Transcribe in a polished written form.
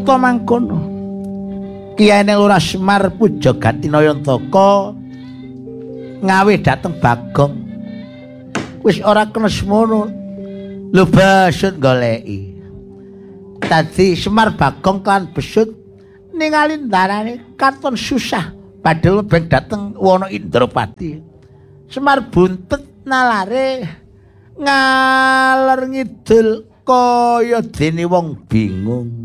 Sarta mangkono Kyai Lurah Semar Puja Gatinayantaka ngawe dateng Bagong wis ora kena semono lho besut goleki tadi Semar Bagong kan besut ningali ndarane katon susah padahal ben dateng Wana Indrapati Semar buntet nalare ngalor ngidul kaya dene wong bingung